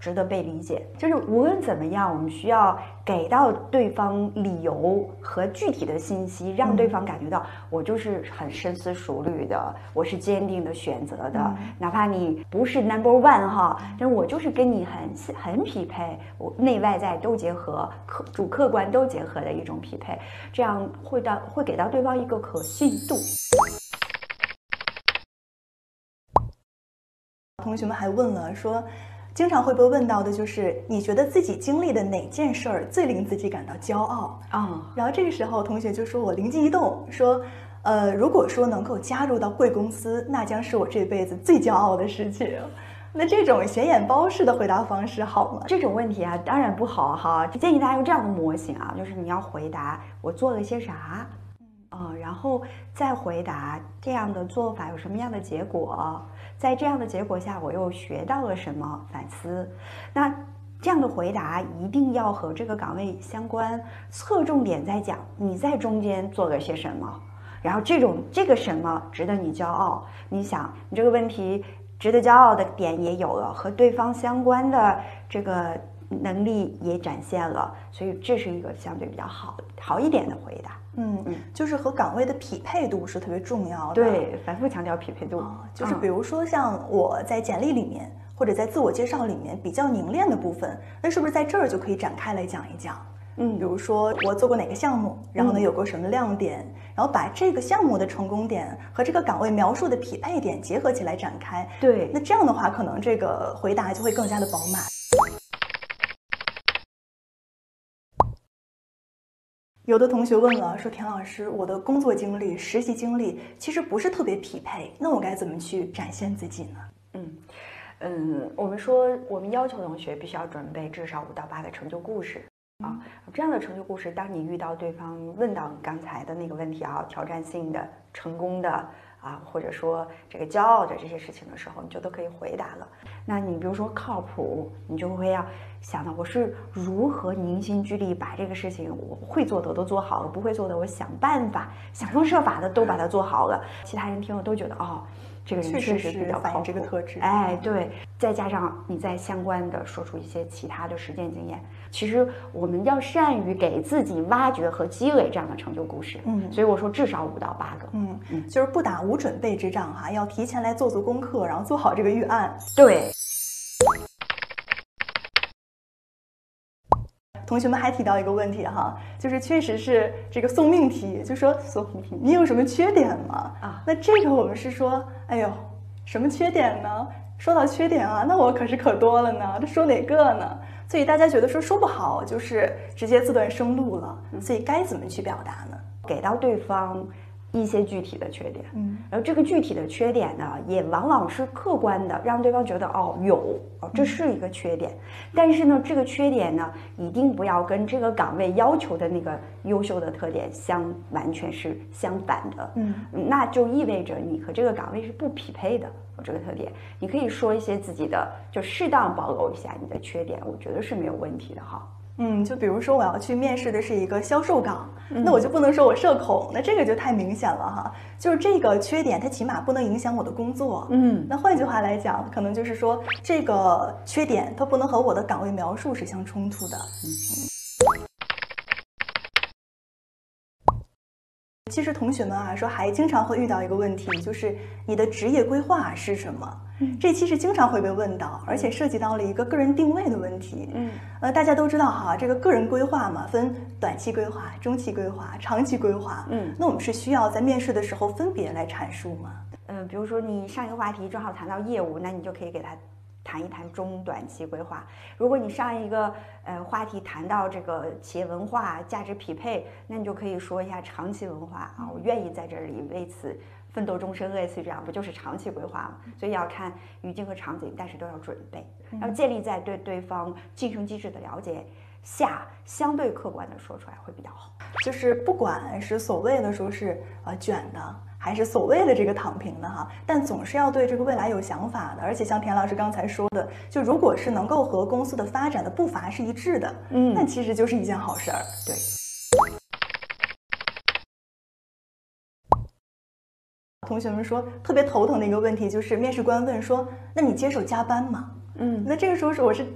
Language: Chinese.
值得被理解。就是无论怎么样，我们需要给到对方理由和具体的信息，让对方感觉到我就是很深思熟虑的，我是坚定的选择的，哪怕你不是 No.1哈，但我就是跟你很匹配，我内外在都结合，主客观都结合的一种匹配，这样会给到对方一个可信度。 同学们还问了说，经常会被问到的就是你觉得自己经历的哪件事儿最令自己感到骄傲啊？然后这个时候同学就说我灵机一动说，如果说能够加入到贵公司，那将是我这辈子最骄傲的事情。那这种显眼包式的回答方式好吗？ 这种问题啊，当然不好哈。建议大家用这样的模型啊，就是你要回答我做了些啥，然后再回答这样的做法有什么样的结果，在这样的结果下我又学到了什么，反思。那这样的回答一定要和这个岗位相关，侧重点在讲你在中间做了些什么，然后这个什么值得你骄傲。你想，你这个问题值得骄傲的点也有了，和对方相关的这个能力也展现了，所以这是一个相对比较好一点的回答。 就是和岗位的匹配度是特别重要的。 对，反复强调匹配度。 就是比如说像我在简历里面或者在自我介绍里面比较凝练的部分，那是不是在这儿就可以展开来讲一讲？比如说我做过哪个项目，然后呢有过什么亮点，然后把这个项目的成功点和这个岗位描述的匹配点结合起来展开。 对， 那这样的话，可能这个回答就会更加的饱满。有的同学问了，说田老师，我的工作经历、实习经历其实不是特别匹配，那我该怎么去展现自己呢？ 我们说我们要求同学必须要准备至少5到8个成就故事啊，这样的成就故事，当你遇到对方问到你刚才的那个问题啊，挑战性的、成功的啊，或者说这个骄傲的这些事情的时候，你就都可以回答了。那你比如说靠谱，你就会要想到我是如何凝心聚力把这个事情我会做的都做好了，不会做的我想办法、想方设法的都把它做好了。其他人听了都觉得这个人确实比较靠谱， 这个特质。 对，再加上你再相关的说出一些其他的实践经验，其实我们要善于给自己挖掘和积累这样的成就故事。所以我说至少5到8个。 就是不打无准备之仗哈，要提前来做功课，然后做好这个预案。 对。 同学们还提到一个问题哈，就是确实是这个送命题，就说你有什么缺点吗？那这个我们是说，哎呦，什么缺点呢？说到缺点啊，那我可多了呢，这说哪个呢？所以大家觉得说不好，就是直接自断生路了。所以该怎么去表达呢？ 给到对方一些具体的缺点，然后这个具体的缺点呢，也往往是客观的，让对方觉得这是一个缺点，但是呢，这个缺点呢，一定不要跟这个岗位要求的那个优秀的特点完全是相反的，那就意味着你和这个岗位是不匹配的。这个特点，你可以说一些自己的，就适当暴露一下你的缺点，我觉得是没有问题的哈。 就比如说我要去面试的是一个销售岗，那我就不能说我社恐，那这个就太明显了哈。就是这个缺点，它起码不能影响我的工作。那换句话来讲，可能就是说这个缺点它不能和我的岗位描述是相冲突的。其实同学们啊，说还经常会遇到一个问题，就是你的职业规划是什么？这其实经常会被问到，而且涉及到了一个个人定位的问题。大家都知道哈，这个个人规划嘛，分短期规划、中期规划、长期规划。那我们是需要在面试的时候分别来阐述吗？ 比如说你上一个话题正好谈到业务，那你就可以给他谈一谈中短期规划。如果你上一个话题谈到这个企业文化、价值匹配，那你就可以说一下长期文化啊，我愿意在这里为此奋斗终身，类似于这样，不就是长期规划吗？所以要看语境和场景，但是都要准备，要建立在对对方晋升机制的了解下，相对客观的说出来会比较好。 就是不管是所谓的说是卷的，还是所谓的这个躺平的哈，但总是要对这个未来有想法的。而且像田老师刚才说的，就如果是能够和公司的发展的步伐是一致的，那其实就是一件好事儿。 对。 同学们说特别头疼的一个问题就是面试官问说，那你接受加班吗？那这个时候我是